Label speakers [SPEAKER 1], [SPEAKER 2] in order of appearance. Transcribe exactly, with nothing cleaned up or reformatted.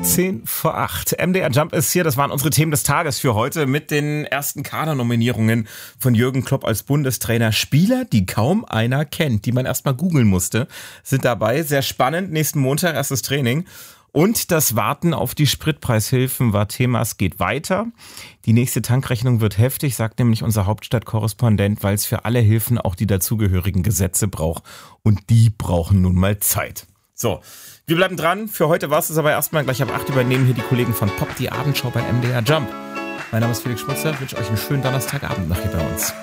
[SPEAKER 1] zehn vor acht. M D R Jump ist hier. Das waren unsere Themen des Tages für heute mit den ersten Kadernominierungen von Jürgen Klopp als Bundestrainer. Spieler, die kaum einer kennt, die man erstmal googeln musste, sind dabei. Sehr spannend. Nächsten Montag erstes Training. Und das Warten auf die Spritpreishilfen war Thema. Es geht weiter. Die nächste Tankrechnung wird heftig, sagt nämlich unser Hauptstadtkorrespondent, weil es für alle Hilfen auch die dazugehörigen Gesetze braucht. Und die brauchen nun mal Zeit. So, wir bleiben dran. Für heute war es das aber erstmal. Gleich ab acht übernehmen hier die Kollegen von Pop die Abendschau bei M D R Jump. Mein Name ist Felix Schmutzer. Ich wünsche euch einen schönen Donnerstagabend noch hier bei uns.